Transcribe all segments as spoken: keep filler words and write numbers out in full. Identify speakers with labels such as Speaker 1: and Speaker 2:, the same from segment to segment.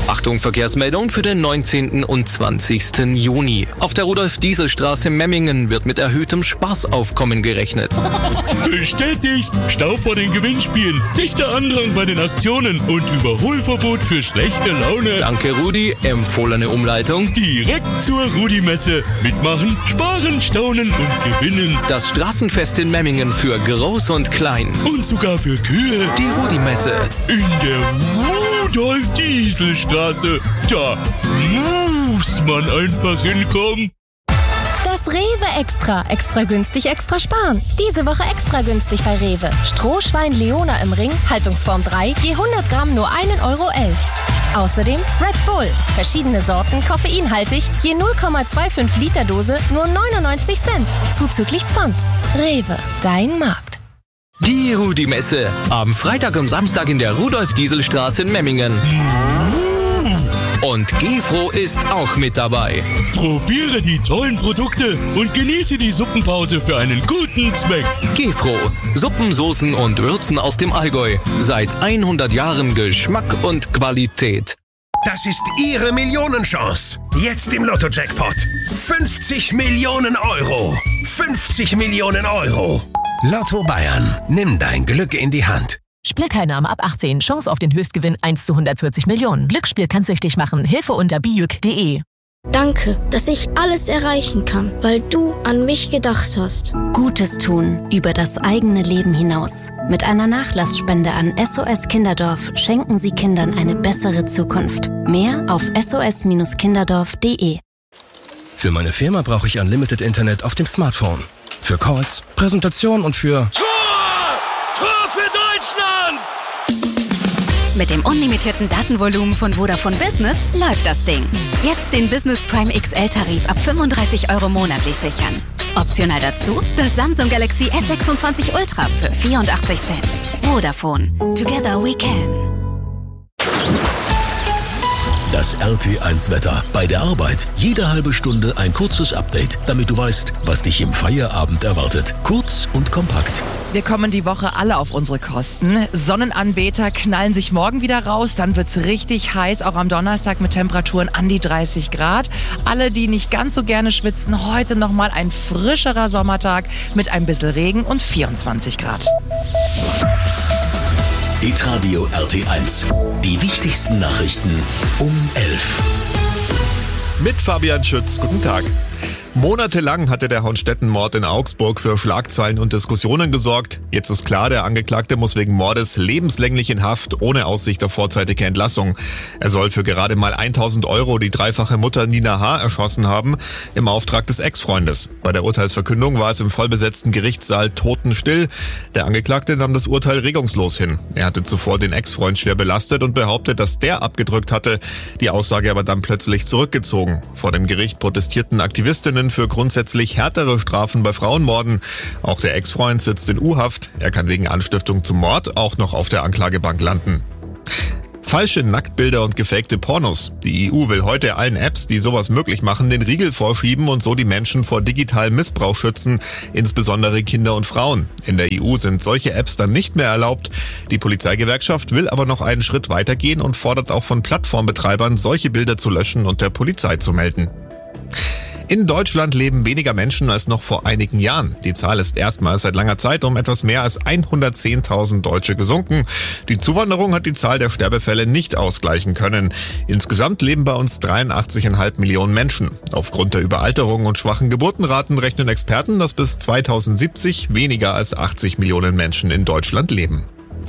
Speaker 1: Achtung, Verkehrsmeldung für den neunzehnten und zwanzigsten Juni. Auf der Rudolf-Diesel-Straße Memmingen wird mit erhöhtem Spaßaufkommen gerechnet.
Speaker 2: Bestätigt! Stau vor den Gewinnspielen, dichter Andrang bei den Aktionen und Überholverbot für schlechte Laune.
Speaker 1: Danke, Rudi. Empfohlene Umleitung.
Speaker 2: Direkt zur Rudi-Messe. Mitmachen, sparen, staunen und gewinnen.
Speaker 1: Das Straßenfest in Memmingen für Groß und Klein.
Speaker 2: Und sogar für Kühe.
Speaker 1: Die Rudi-Messe.
Speaker 2: In der Rudolf-Diesel-Straße. Da muss man einfach hinkommen.
Speaker 3: Das Rewe Extra. Extra günstig, extra sparen. Diese Woche extra günstig bei Rewe. Strohschwein Leona im Ring, Haltungsform drei, je hundert Gramm nur ein Euro elf. Außerdem Red Bull. Verschiedene Sorten, koffeinhaltig, je null Komma fünfundzwanzig Liter Dose, nur neunundneunzig Cent. Zuzüglich Pfand. Rewe, dein Markt.
Speaker 1: Die Rudi-Messe. Am Freitag und Samstag in der Rudolf-Diesel-Straße in Memmingen. Und Gefro ist auch mit dabei.
Speaker 2: Probiere die tollen Produkte und genieße die Suppenpause für einen guten Zweck.
Speaker 1: Gefro. Suppen, Soßen und Würzen aus dem Allgäu. Seit hundert Jahren Geschmack und Qualität.
Speaker 4: Das ist Ihre Millionenchance. Jetzt im Lotto-Jackpot. fünfzig Millionen Euro. fünfzig Millionen Euro. Lotto Bayern. Nimm dein Glück in die Hand.
Speaker 5: Spielteilnahme ab achtzehn. Chance auf den Höchstgewinn eins zu hundertvierzig Millionen. Glücksspiel kann süchtig machen. Hilfe unter bijuk punkt de.
Speaker 6: Danke, dass ich alles erreichen kann, weil du an mich gedacht hast.
Speaker 7: Gutes tun über das eigene Leben hinaus. Mit einer Nachlassspende an S O S Kinderdorf schenken Sie Kindern eine bessere Zukunft. Mehr auf s o s kinderdorf punkt de.
Speaker 8: Für meine Firma brauche ich Unlimited Internet auf dem Smartphone. Für Calls, Präsentation und für...
Speaker 9: Mit dem unlimitierten Datenvolumen von Vodafone Business läuft das Ding. Jetzt den Business Prime X L-Tarif ab fünfunddreißig Euro monatlich sichern. Optional dazu das Samsung Galaxy S sechsundzwanzig Ultra für vierundachtzig Cent. Vodafone. Together we can.
Speaker 10: Das R T eins Wetter. Bei der Arbeit jede halbe Stunde ein kurzes Update, damit du weißt, was dich im Feierabend erwartet. Kurz und kompakt.
Speaker 11: Wir kommen die Woche alle auf unsere Kosten. Sonnenanbeter knallen sich morgen wieder raus, dann wird's richtig heiß, auch am Donnerstag mit Temperaturen an die dreißig Grad. Alle, die nicht ganz so gerne schwitzen, heute nochmal ein frischerer Sommertag mit ein bisschen Regen und vierundzwanzig Grad.
Speaker 10: Hitradio R T eins. Die wichtigsten Nachrichten um elf.
Speaker 12: Mit Fabian Schütz. Guten Tag. Monatelang hatte der Honstetten-Mord in Augsburg für Schlagzeilen und Diskussionen gesorgt. Jetzt ist klar, der Angeklagte muss wegen Mordes lebenslänglich in Haft ohne Aussicht auf vorzeitige Entlassung. Er soll für gerade mal tausend Euro die dreifache Mutter Nina H. erschossen haben, im Auftrag des Ex-Freundes. Bei der Urteilsverkündung war es im vollbesetzten Gerichtssaal totenstill. Der Angeklagte nahm das Urteil regungslos hin. Er hatte zuvor den Ex-Freund schwer belastet und behauptet, dass der abgedrückt hatte. Die Aussage aber dann plötzlich zurückgezogen. Vor dem Gericht protestierten Aktivistinnen für grundsätzlich härtere Strafen bei Frauenmorden. Auch der Ex-Freund sitzt in U-Haft. Er kann wegen Anstiftung zum Mord auch noch auf der Anklagebank landen. Falsche Nacktbilder und gefakte Pornos. Die E U will heute allen Apps, die sowas möglich machen, den Riegel vorschieben und so die Menschen vor digitalem Missbrauch schützen, insbesondere Kinder und Frauen. In der E U sind solche Apps dann nicht mehr erlaubt. Die Polizeigewerkschaft will aber noch einen Schritt weitergehen und fordert auch von Plattformbetreibern, solche Bilder zu löschen und der Polizei zu melden. In Deutschland leben weniger Menschen als noch vor einigen Jahren. Die Zahl ist erstmals seit langer Zeit um etwas mehr als hundertzehntausend Deutsche gesunken. Die Zuwanderung hat die Zahl der Sterbefälle nicht ausgleichen können. Insgesamt leben bei uns dreiundachtzig Komma fünf Millionen Menschen. Aufgrund der Überalterung und schwachen Geburtenraten rechnen Experten, dass bis zweitausendsiebzig weniger als achtzig Millionen Menschen in Deutschland leben.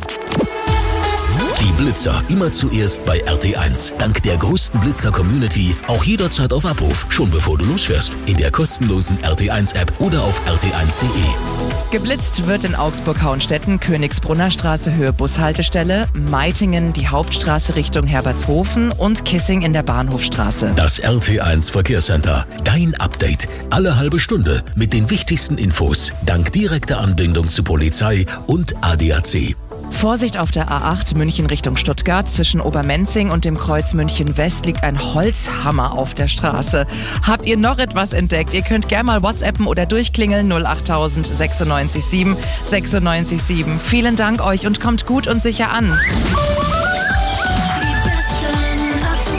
Speaker 10: Die Blitzer immer zuerst bei R T eins. Dank der größten Blitzer-Community auch jederzeit auf Abruf, schon bevor du losfährst. In der kostenlosen R T eins App oder auf r t eins punkt de.
Speaker 11: Geblitzt wird in Augsburg-Hauenstetten, Königsbrunner Straße Höhe Bushaltestelle, Meitingen die Hauptstraße Richtung Herbertshofen und Kissing in der Bahnhofstraße.
Speaker 10: Das R T eins Verkehrscenter. Dein Update. Alle halbe Stunde mit den wichtigsten Infos. Dank direkter Anbindung zu Polizei und A D A C.
Speaker 11: Vorsicht auf der A acht München Richtung Stuttgart. Zwischen Obermenzing und dem Kreuz München West liegt ein Holzhammer auf der Straße. Habt ihr noch etwas entdeckt? Ihr könnt gerne mal WhatsAppen oder durchklingeln null acht tausend sechsundneunzig sieben sechsundneunzig sieben. Vielen Dank euch und kommt gut und sicher an.
Speaker 13: Die besten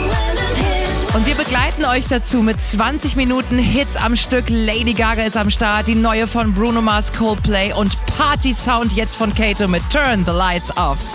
Speaker 11: Und wir begleiten euch dazu mit zwanzig Minuten Hits am Stück. Lady Gaga ist am Start, die neue von Bruno Mars, Coldplay und Party Sound jetzt von Kato mit Turn the Lights Off.